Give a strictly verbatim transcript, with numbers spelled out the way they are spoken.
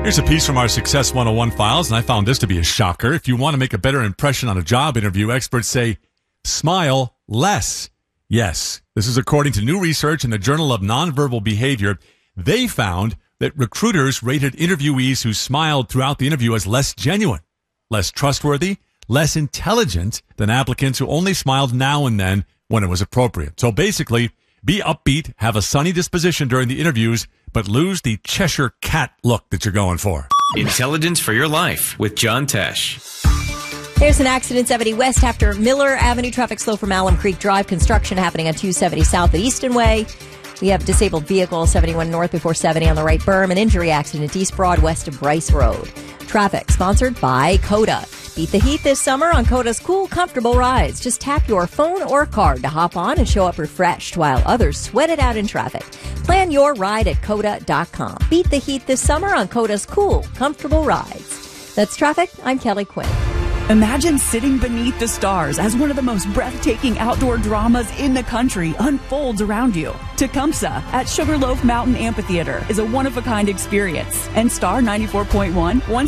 Here's a piece from our Success one oh one files, and I found this to be a shocker. If you want to make a better impression on a job interview, experts say, smile less. Yes, this is according to new research in the Journal of Nonverbal Behavior. They found that recruiters rated interviewees who smiled throughout the interview as less genuine, less trustworthy, less intelligent than applicants who only smiled now and then when it was appropriate. So basically, be upbeat, have a sunny disposition during the interviews, but lose the Cheshire Cat look that you're going for. Intelligence for your life with John Tesh. There's an accident seventy West after Miller Avenue. Traffic slow from Alum Creek Drive. Construction happening on two seventy South at Easton Way. We have disabled vehicle seventy-one North before seventy on the right berm. An injury accident at East Broad west of Bryce Road. Traffic sponsored by Coda. Beat the heat this summer on Coda's cool, comfortable rides. Just tap your phone or card to hop on and show up refreshed while others sweat it out in traffic. Plan your ride at Coda dot com. Beat the heat this summer on Coda's cool, comfortable rides. That's traffic. I'm Kelly Quinn. Imagine sitting beneath the stars as one of the most breathtaking outdoor dramas in the country unfolds around you. Tecumseh at Sugarloaf Mountain Amphitheater is a one-of-a-kind experience. And Star ninety-four point one, one